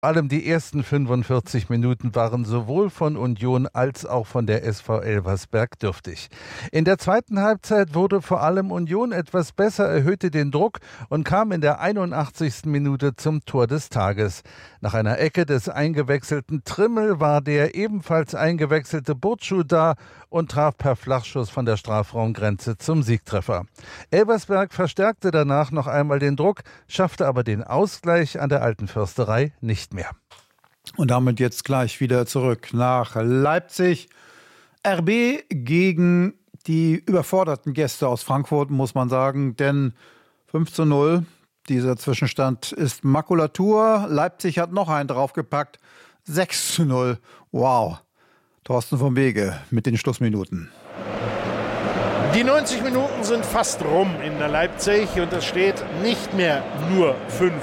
Vor allem die ersten 45 Minuten waren sowohl von Union als auch von der SV Elversberg dürftig. In der zweiten Halbzeit wurde vor allem Union etwas besser, erhöhte den Druck und kam in der 81. Minute zum Tor des Tages. Nach einer Ecke des eingewechselten Trimmel war der ebenfalls eingewechselte Burcu da und traf per Flachschuss von der Strafraumgrenze zum Siegtreffer. Elversberg verstärkte danach noch einmal den Druck, schaffte aber den Ausgleich an der Alten Försterei nicht mehr. Und damit jetzt gleich wieder zurück nach Leipzig. RB gegen die überforderten Gäste aus Frankfurt, muss man sagen, denn 5:0, dieser Zwischenstand ist Makulatur. Leipzig hat noch einen draufgepackt, 6:0. Wow. Thorsten vom Wege mit den Schlussminuten. Die 90 Minuten sind fast rum in der Leipzig und es steht nicht mehr nur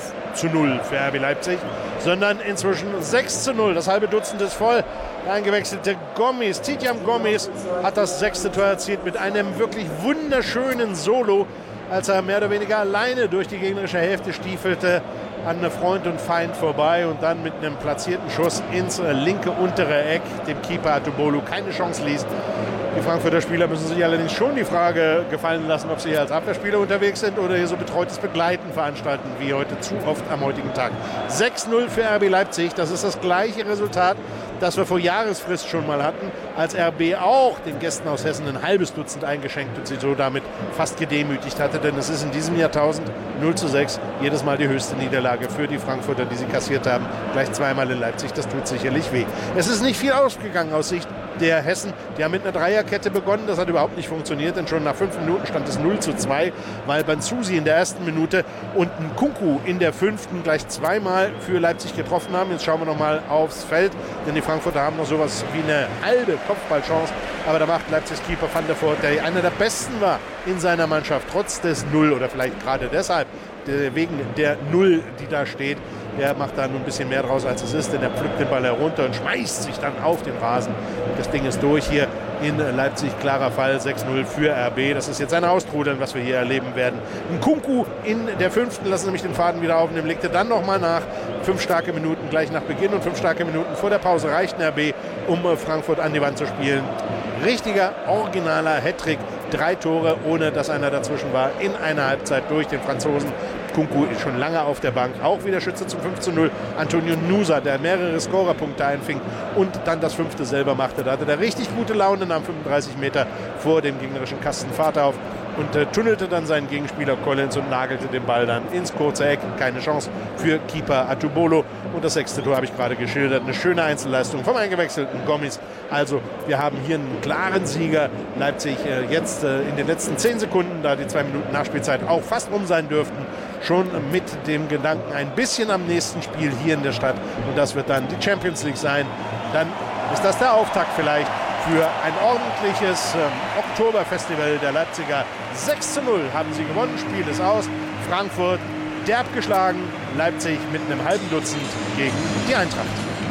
5:0 für RB Leipzig, sondern inzwischen 6:0. Das halbe Dutzend ist voll. Der eingewechselte Gomis, Tidjam Gomis, hat das 6. Tor erzielt mit einem wirklich wunderschönen Solo, als er mehr oder weniger alleine durch die gegnerische Hälfte stiefelte, an Freund und Feind vorbei und dann mit einem platzierten Schuss ins linke untere Eck dem Keeper Atubolu keine Chance ließ. Die Frankfurter Spieler müssen sich allerdings schon die Frage gefallen lassen, ob sie hier als Abwehrspieler unterwegs sind oder hier so betreutes Begleiten veranstalten, wie heute zu oft am heutigen Tag. 6:0 für RB Leipzig, das ist das gleiche Resultat, das wir vor Jahresfrist schon mal hatten, als RB auch den Gästen aus Hessen ein halbes Dutzend eingeschenkt und sie so damit fast gedemütigt hatte, denn es ist in diesem Jahrtausend 0:6 jedes Mal die höchste Niederlage für die Frankfurter, die sie kassiert haben, gleich zweimal in Leipzig, das tut sicherlich weh. Es ist nicht viel ausgegangen aus Sicht der Hessen, die haben mit einer Dreierkette begonnen, das hat überhaupt nicht funktioniert, denn schon nach 5 Minuten stand es 0:2, weil Banzusi in der ersten Minute und Nkunku in der 5. gleich zweimal für Leipzig getroffen haben. Jetzt schauen wir nochmal aufs Feld, denn die Frankfurter haben noch sowas wie eine halbe Kopfballchance, aber da macht Leipzigs Keeper Van der Voort, der einer der besten war in seiner Mannschaft, trotz des 0 oder vielleicht gerade deshalb, wegen der 0, die da steht. Der macht da nur ein bisschen mehr draus, als es ist, denn er pflückt den Ball herunter und schmeißt sich dann auf den Rasen. Das Ding ist durch hier in Leipzig. Klarer Fall, 6:0 für RB. Das ist jetzt ein Austrudeln, was wir hier erleben werden. Nkunku in der 5. lassen nämlich den Faden wieder aufnehmen, legte dann nochmal nach. 5 starke Minuten gleich nach Beginn und 5 starke Minuten vor der Pause reichten RB, um Frankfurt an die Wand zu spielen. Richtiger, originaler Hattrick. 3 Tore, ohne dass einer dazwischen war, in einer Halbzeit durch den Franzosen. Nkunku ist schon lange auf der Bank. Auch wieder Schütze zum 5:0. Antonio Nusa, der mehrere Scorerpunkte einfing und dann das 5. selber machte. Da hatte er richtig gute Laune, nahm 35 Meter vor dem gegnerischen Kasten Fahrt auf und tunnelte dann seinen Gegenspieler Collins und nagelte den Ball dann ins kurze Eck. Keine Chance für Keeper Atubolo. Und das 6. Tor habe ich gerade geschildert. Eine schöne Einzelleistung vom eingewechselten Gomis. Also wir haben hier einen klaren Sieger. Leipzig jetzt in den letzten 10 Sekunden, da die 2 Minuten Nachspielzeit auch fast rum sein dürften, schon mit dem Gedanken ein bisschen am nächsten Spiel hier in der Stadt. Und das wird dann die Champions League sein. Dann ist das der Auftakt vielleicht für ein ordentliches Oktoberfestival der Leipziger. 6:0 haben sie gewonnen, Spiel ist aus. Frankfurt derb geschlagen, Leipzig mit einem halben Dutzend gegen die Eintracht.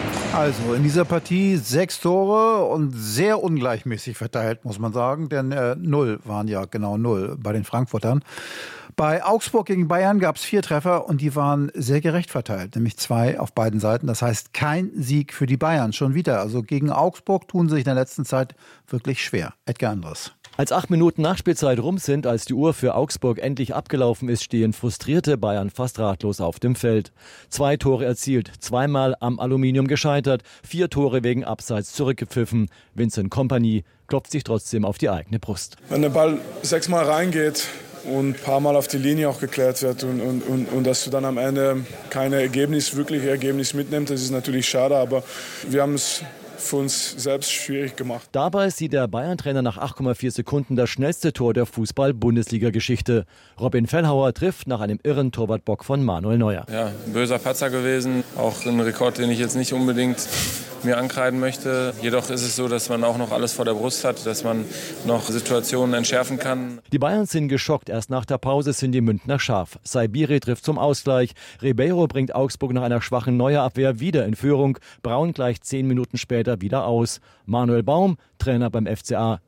Also in dieser Partie 6 Tore und sehr ungleichmäßig verteilt, muss man sagen, denn 0 waren ja genau 0 bei den Frankfurtern. Bei Augsburg gegen Bayern gab es 4 Treffer und die waren sehr gerecht verteilt, nämlich 2 auf beiden Seiten. Das heißt, kein Sieg für die Bayern, schon wieder. Also gegen Augsburg tun sie sich in der letzten Zeit wirklich schwer. Edgar Andres. Als 8 Minuten Nachspielzeit rum sind, als die Uhr für Augsburg endlich abgelaufen ist, stehen frustrierte Bayern fast ratlos auf dem Feld. 2 Tore erzielt, zweimal am Aluminium gescheitert, 4 Tore wegen Abseits zurückgepfiffen. Vincent Kompany klopft sich trotzdem auf die eigene Brust. Wenn der Ball 6-mal reingeht und ein paar Mal auf die Linie auch geklärt wird und dass du dann am Ende kein wirkliche Ergebnis mitnimmst, das ist natürlich schade, aber wir haben es für uns selbst schwierig gemacht. Dabei sieht der Bayern-Trainer nach 8,4 Sekunden das schnellste Tor der Fußball-Bundesliga-Geschichte. Robin Fellhauer trifft nach einem irren Torwartbock von Manuel Neuer. Ja, ein böser Patzer gewesen. Auch ein Rekord, den ich jetzt nicht unbedingt mir ankreiden möchte. Jedoch ist es so, dass man auch noch alles vor der Brust hat, dass man noch Situationen entschärfen kann. Die Bayern sind geschockt. Erst nach der Pause sind die Münchner scharf. Saibiri trifft zum Ausgleich. Ribeiro bringt Augsburg nach einer schwachen Neuerabwehr wieder in Führung. Braun gleicht 10 Minuten später wieder aus. Manuel Baum, Trainer beim FCA,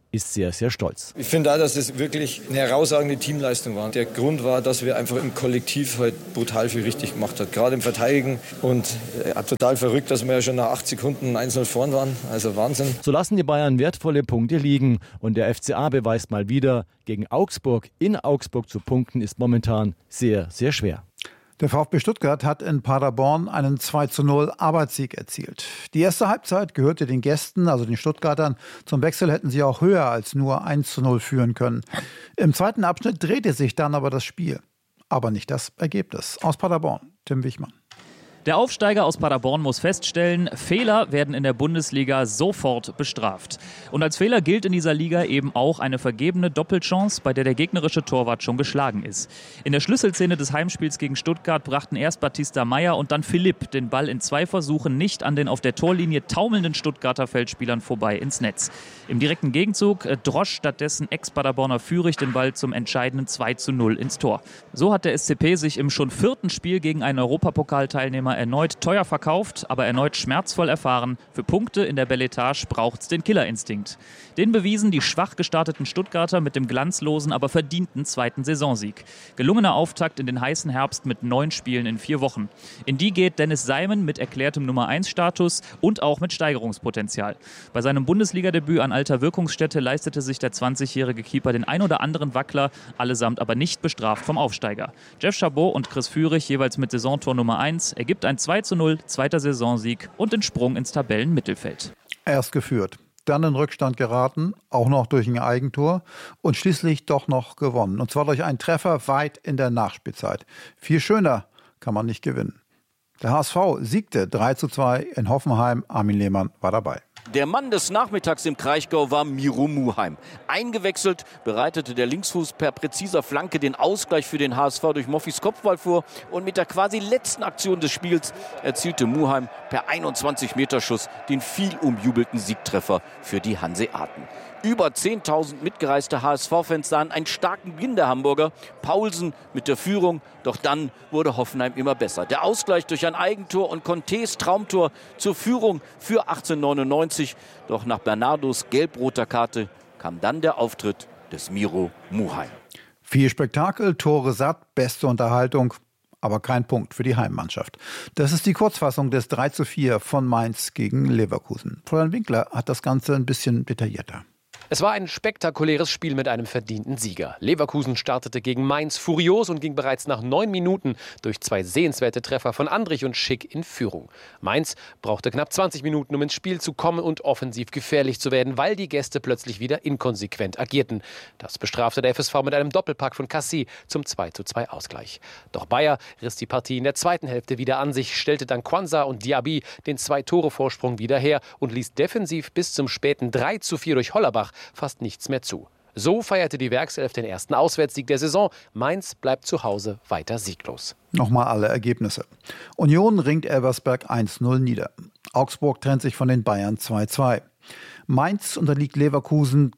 ist sehr, sehr stolz. Ich finde auch, dass es wirklich eine herausragende Teamleistung war. Der Grund war, dass wir einfach im Kollektiv halt brutal viel richtig gemacht haben, gerade im Verteidigen. Und total verrückt, dass wir ja schon nach 8 Sekunden 1-0 vorn waren. Also Wahnsinn. So lassen die Bayern wertvolle Punkte liegen. Und der FCA beweist mal wieder, gegen Augsburg in Augsburg zu punkten ist momentan sehr, sehr schwer. Der VfB Stuttgart hat in Paderborn einen 2:0 Arbeitssieg erzielt. Die erste Halbzeit gehörte den Gästen, also den Stuttgartern. Zum Wechsel hätten sie auch höher als nur 1:0 führen können. Im zweiten Abschnitt drehte sich dann aber das Spiel. Aber nicht das Ergebnis. Aus Paderborn, Tim Wichmann. Der Aufsteiger aus Paderborn muss feststellen, Fehler werden in der Bundesliga sofort bestraft. Und als Fehler gilt in dieser Liga eben auch eine vergebene Doppelchance, bei der der gegnerische Torwart schon geschlagen ist. In der Schlüsselszene des Heimspiels gegen Stuttgart brachten erst Batista Meyer und dann Philipp den Ball in 2 Versuchen nicht an den auf der Torlinie taumelnden Stuttgarter Feldspielern vorbei ins Netz. Im direkten Gegenzug drosch stattdessen Ex-Paderborner Führig den Ball zum entscheidenden 2:0 ins Tor. So hat der SCP sich im schon 4. Spiel gegen einen Europapokalteilnehmer erneut teuer verkauft, aber erneut schmerzvoll erfahren. Für Punkte in der Beletage braucht's den Killerinstinkt. Den bewiesen die schwach gestarteten Stuttgarter mit dem glanzlosen, aber verdienten 2. Saisonsieg. Gelungener Auftakt in den heißen Herbst mit 9 Spielen in 4 Wochen. In die geht Dennis Seimen mit erklärtem Nummer-1-Status und auch mit Steigerungspotenzial. Bei seinem Bundesliga-Debüt an alter Wirkungsstätte leistete sich der 20-jährige Keeper den ein oder anderen Wackler, allesamt aber nicht bestraft vom Aufsteiger. Jeff Chabot und Chris Führig jeweils mit Saisontor Nummer 1 ergibt ein 2:0, 2. Saisonsieg und den Sprung ins Tabellenmittelfeld. Erst geführt, dann in Rückstand geraten, auch noch durch ein Eigentor und schließlich doch noch gewonnen. Und zwar durch einen Treffer weit in der Nachspielzeit. Viel schöner kann man nicht gewinnen. Der HSV siegte 3:2 in Hoffenheim. Armin Lehmann war dabei. Der Mann des Nachmittags im Kraichgau war Miro Muheim. Eingewechselt bereitete der Linksfuß per präziser Flanke den Ausgleich für den HSV durch Moffis Kopfball vor. Und mit der quasi letzten Aktion des Spiels erzielte Muheim per 21-Meter-Schuss den viel umjubelten Siegtreffer für die Hanseaten. Über 10.000 mitgereiste HSV-Fans sahen einen starken Beginn der Hamburger. Paulsen mit der Führung, doch dann wurde Hoffenheim immer besser. Der Ausgleich durch ein Eigentor und Contés Traumtor zur Führung für 1899. Doch nach Bernardos gelb-roter Karte kam dann der Auftritt des Miro Muheim. Viel Spektakel, Tore satt, beste Unterhaltung, aber kein Punkt für die Heimmannschaft. Das ist die Kurzfassung des 3:4 von Mainz gegen Leverkusen. Florian Winkler hat das Ganze ein bisschen detaillierter. Es war ein spektakuläres Spiel mit einem verdienten Sieger. Leverkusen startete gegen Mainz furios und ging bereits nach 9 Minuten durch 2 sehenswerte Treffer von Andrich und Schick in Führung. Mainz brauchte knapp 20 Minuten, um ins Spiel zu kommen und offensiv gefährlich zu werden, weil die Gäste plötzlich wieder inkonsequent agierten. Das bestrafte der FSV mit einem Doppelpack von Cassie zum 2:2 Ausgleich. Doch Bayer riss die Partie in der zweiten Hälfte wieder an sich, stellte dann Kwanza und Diaby den 2-Tore-Vorsprung wieder her und ließ defensiv bis zum späten 3:4 durch Hollerbach fast nichts mehr zu. So feierte die Werkself den ersten Auswärtssieg der Saison. Mainz bleibt zu Hause weiter sieglos. Nochmal alle Ergebnisse. Union ringt Elversberg 1:0 nieder. Augsburg trennt sich von den Bayern 2:2. Mainz unterliegt Leverkusen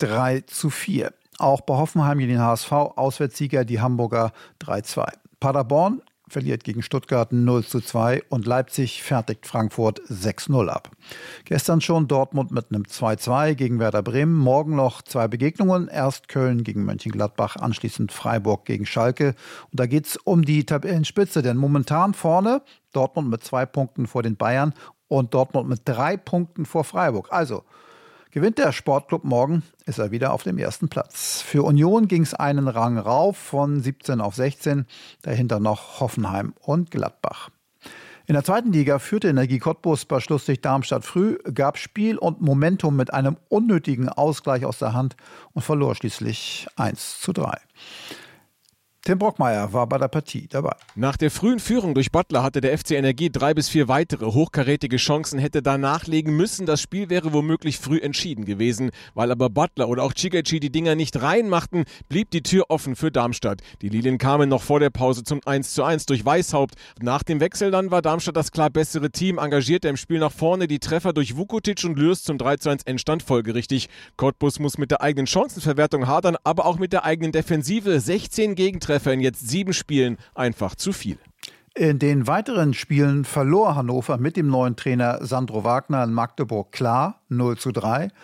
3:4. Auch bei Hoffenheim gegen den HSV Auswärtssieger die Hamburger 3:2. Paderborn verliert gegen Stuttgart 0:2 und Leipzig fertigt Frankfurt 6:0 ab. Gestern schon Dortmund mit einem 2:2 gegen Werder Bremen. Morgen noch 2 Begegnungen. Erst Köln gegen Mönchengladbach, anschließend Freiburg gegen Schalke. Und da geht's um die Tabellenspitze, denn momentan vorne Dortmund mit 2 Punkten vor den Bayern und Dortmund mit 3 Punkten vor Freiburg. Also gewinnt der Sportclub morgen, ist er wieder auf dem ersten Platz. Für Union ging es einen Rang rauf von 17 auf 16, dahinter noch Hoffenheim und Gladbach. In der zweiten Liga führte Energie Cottbus bei Schlusslicht Darmstadt früh, gab Spiel und Momentum mit einem unnötigen Ausgleich aus der Hand und verlor schließlich 1:3. Tim Brockmeier war bei der Partie dabei. Nach der frühen Führung durch Butler hatte der FC Energie 3 bis 4 weitere hochkarätige Chancen, hätte da nachlegen müssen. Das Spiel wäre womöglich früh entschieden gewesen. Weil aber Butler oder auch Chigachi die Dinger nicht reinmachten, blieb die Tür offen für Darmstadt. Die Lilien kamen noch vor der Pause zum 1:1 durch Weishaupt. Nach dem Wechsel dann war Darmstadt das klar bessere Team, engagierte im Spiel nach vorne. Die Treffer durch Vukotic und Lürs zum 3:1 Endstand folgerichtig. Cottbus muss mit der eigenen Chancenverwertung hadern, aber auch mit der eigenen Defensive. 16 Gegentreffer in jetzt 7 Spielen, einfach zu viel. In den weiteren Spielen verlor Hannover mit dem neuen Trainer Sandro Wagner in Magdeburg klar 0:3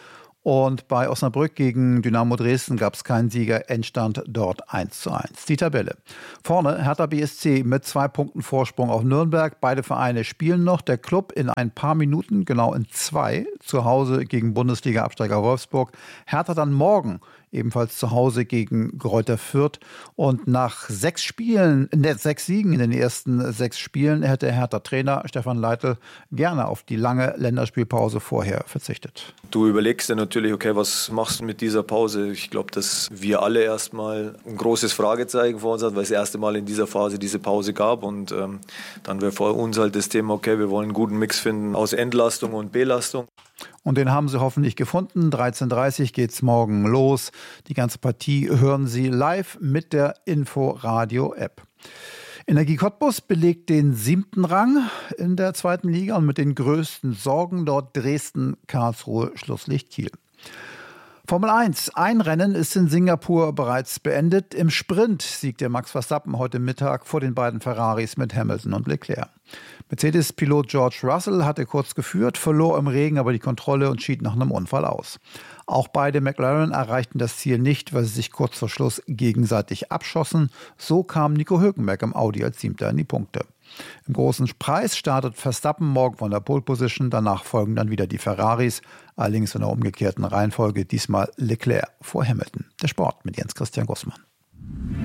Und bei Osnabrück gegen Dynamo Dresden gab es keinen Sieger, Endstand dort 1:1. Die Tabelle. Vorne Hertha BSC mit 2 Punkten Vorsprung auf Nürnberg. Beide Vereine spielen noch. Der Club in ein paar Minuten, genau in 2, zu Hause gegen Bundesliga-Absteiger Wolfsburg. Hertha dann morgen ebenfalls zu Hause gegen Greuther Fürth. Und nach 6 Siegen in den ersten 6 Spielen hätte Hertha-Trainer Stefan Leitl gerne auf die lange Länderspielpause vorher verzichtet. Du überlegst dir natürlich, okay, was machst du mit dieser Pause? Ich glaube, dass wir alle erstmal ein großes Fragezeichen vor uns hatten, weil es das erste Mal in dieser Phase diese Pause gab. Und dann wäre vor uns halt das Thema, okay, wir wollen einen guten Mix finden aus Entlastung und Belastung. Und den haben Sie hoffentlich gefunden. 13:30 Uhr geht's morgen los. Die ganze Partie hören Sie live mit der Info-Radio-App. Energie Cottbus belegt den 7. Rang in der 2. Liga und mit den größten Sorgen dort Dresden, Karlsruhe, Schlusslicht Kiel. Formel 1. Ein Rennen ist in Singapur bereits beendet. Im Sprint siegte Max Verstappen heute Mittag vor den beiden Ferraris mit Hamilton und Leclerc. Mercedes-Pilot George Russell hatte kurz geführt, verlor im Regen aber die Kontrolle und schied nach einem Unfall aus. Auch beide McLaren erreichten das Ziel nicht, weil sie sich kurz vor Schluss gegenseitig abschossen. So kam Nico Hülkenberg im Audi als 7. in die Punkte. Im großen Preis startet Verstappen morgen von der Pole Position, danach folgen dann wieder die Ferraris, allerdings in der umgekehrten Reihenfolge, diesmal Leclerc vor Hamilton. Der Sport mit Jens Christian Gussmann.